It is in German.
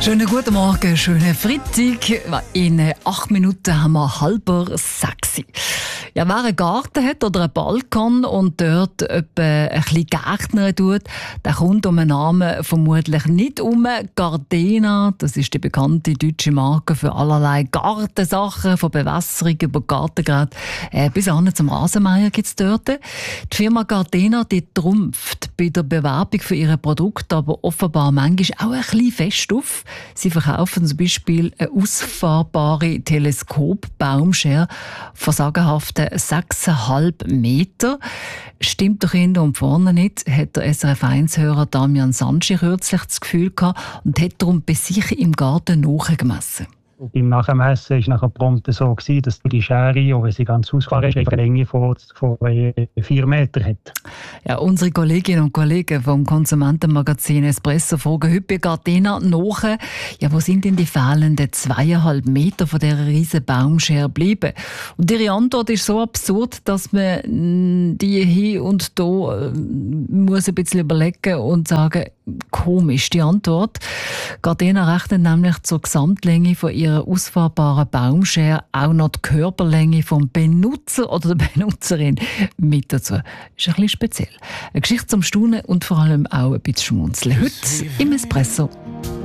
Schönen guten Morgen, schönen Freitag. In 8 Minuten haben wir 5:30. Ja, wer einen Garten hat oder einen Balkon und dort etwa ein bisschen gärtnern tut, der kommt um einen Namen vermutlich nicht um. Gardena, das ist die bekannte deutsche Marke für allerlei Gartensachen, von Bewässerung über Gartengeräte bis hin zum Rasenmäher gibt es dort. Die Firma Gardena, die trumpft bei der Bewerbung für ihre Produkte aber offenbar manchmal auch ein bisschen fest auf. Sie verkaufen zum Beispiel eine ausfahrbare Teleskop-Baumschere von sagenhaften 6,5 Meter. Stimmt doch hinten und vorne nicht, hat der SRF1-Hörer Damian Sanci kürzlich das Gefühl gehabt und hat darum bei sich im Garten nachgemessen. Beim Nachmessen war nachher prompt so, dass die Schere, auch wenn sie ganz ausgefahren ist, eine Länge von 4 Metern hat. Ja, unsere Kolleginnen und Kollegen vom Konsumentenmagazin Espresso fragen heute bei Gardena nach, ja, wo sind denn die fehlenden 2,5 Meter von dieser riesen Baumschere geblieben? Und ihre Antwort ist so absurd, dass man die hier und da muss ein bisschen überlegen und sagen, komisch die Antwort. Gardena rechnet nämlich zur Gesamtlänge von ihrer ausfahrbaren Baumschere auch noch die Körperlänge vom Benutzer oder der Benutzerin mit dazu. Ist ein bisschen speziell. Eine Geschichte zum Staunen und vor allem auch ein bisschen schmunzeln. Heute im Espresso.